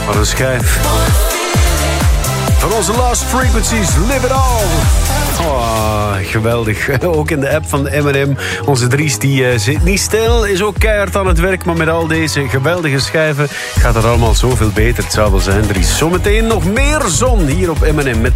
Wat een schijf. Van onze Lost Frequencies, Live It All. Oh, geweldig. Ook in de app van M&M. Onze Dries die zit niet stil, is ook keihard aan het werk. Maar met al deze geweldige schijven gaat het allemaal zoveel beter. Het zou wel zijn, Dries. Zometeen nog meer zon hier op M&M met